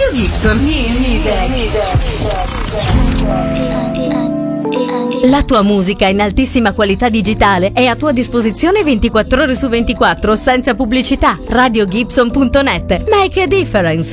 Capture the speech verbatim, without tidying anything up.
Gibson. La tua musica in altissima qualità digitale è a tua disposizione ventiquattro ore su ventiquattro senza pubblicità. radio gibson punto net. Make a difference.